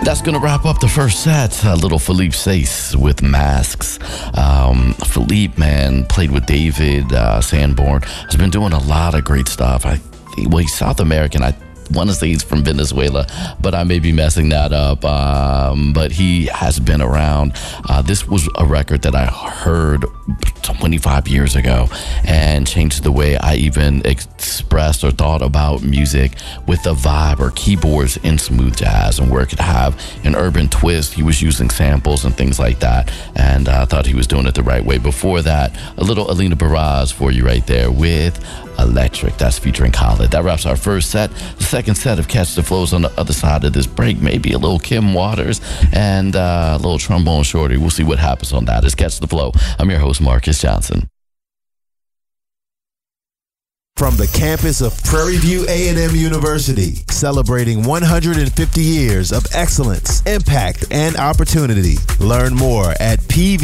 That's going to wrap up the first set. Little Philippe Sace with Masks. Philippe, man, played with David Sanborn. Has been doing a lot of great stuff. He's South American. I want to say he's from Venezuela, but I may be messing that up. But he has been around. This was a record that I heard 25 years ago and changed the way I even expressed or thought about music with the vibe or keyboards in smooth jazz and where it could have an urban twist. He was using samples and things like that, and I thought he was doing it the right way. Before that, a little Alina Baraz for you right there with Electric. That's featuring Khaled. That wraps our first set. The second set of Catch the Flows on the other side of this break. Maybe a little Kim Waters and a little Trombone Shorty. We'll see what happens on that. It's Catch the Flow. I'm your host, Marcus Johnson. From the campus of Prairie View A&M University, celebrating 150 years of excellence, impact, and opportunity. Learn more at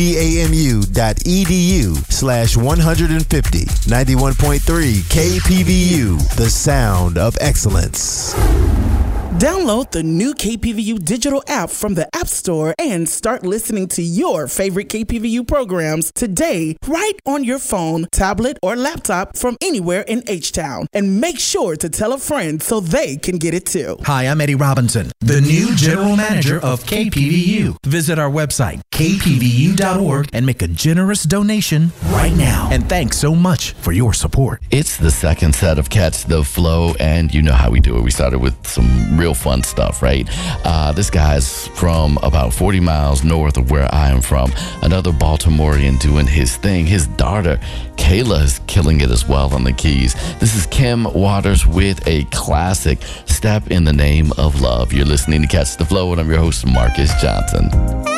pvamu.edu/150. 91.3 KPVU, the sound of excellence. Download the new KPVU digital app from the App Store and start listening to your favorite KPVU programs today, right on your phone, tablet, or laptop from anywhere in H-Town. And make sure to tell a friend so they can get it too. Hi, I'm Eddie Robinson, the new general manager of KPVU. Visit our website, kpvu.org, and make a generous donation right now. And thanks so much for your support. It's the second set of Catch the Flow, and you know how we do it. We started with some real fun stuff, right? This guy's from about 40 miles north of where I am from. Another Baltimorean doing his thing. His daughter, Kayla, is killing it as well on the keys. This is Kim Waters with a classic, Step in the Name of Love. You're listening to Catch the Flow, and I'm your host, Marcus Johnson.